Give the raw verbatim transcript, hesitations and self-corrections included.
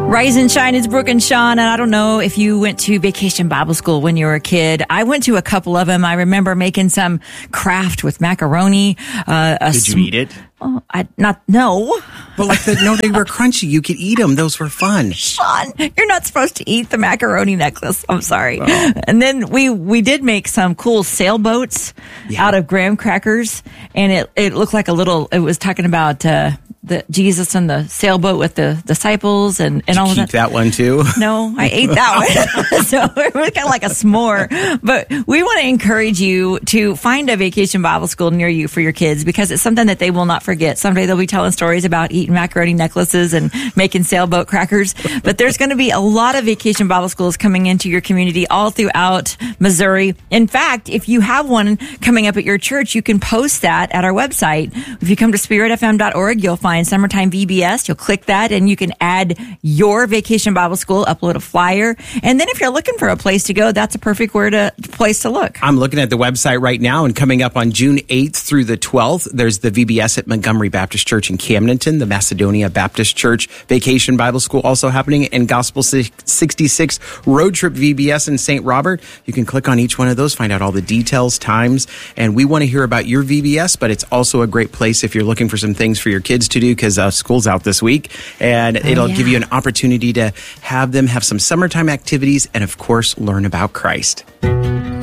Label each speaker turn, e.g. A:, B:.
A: Rise and shine, it's Brooke and Sean, and I don't know if you went to Vacation Bible School when you were a kid. I went to a couple of them. I remember making some craft with macaroni. Uh, a
B: Did you
A: sm-
B: eat it?
A: Oh, I not no.
B: But like the, no, they were crunchy. You could eat them. Those were fun.
A: Sean, you're not supposed to eat the macaroni necklace. I'm sorry.
B: Oh.
A: And then we we did make some cool sailboats
B: Yeah.
A: out of graham crackers, and it it looked like a little. It was talking about uh, the Jesus and the sailboat with the disciples and and
B: Did
A: all
B: you
A: of
B: keep
A: that.
B: that one too?
A: No, I ate that one. So it was kind of like a s'more. But we want to encourage you to find a Vacation Bible School near you for your kids, because it's something that they will not forget. Someday they'll be telling stories about eating macaroni necklaces and making sailboat crackers. But there's going to be a lot of Vacation Bible Schools coming into your community all throughout Missouri. In fact, if you have one coming up at your church, you can post that at our website. If you come to spirit f m dot org, you'll find Summertime V B S. You'll click that and you can add your Vacation Bible School, upload a flyer. And then if you're looking for a place to go, that's a perfect where to, place to look.
B: I'm looking at the website right now, and coming up on June eighth through the twelfth, there's the V B S at Montgomery Baptist Church in Camdenton, the Macedonia Baptist Church Vacation Bible School also happening, and Gospel sixty-six Road Trip V B S in Saint Robert. You can click on each one of those, find out all the details, times, and we want to hear about your V B S, but it's also a great place if you're looking for some things for your kids to do, because uh, school's out this week, and
A: Oh,
B: it'll
A: yeah.
B: give you an opportunity to have them have some summertime activities and, of course, learn about Christ.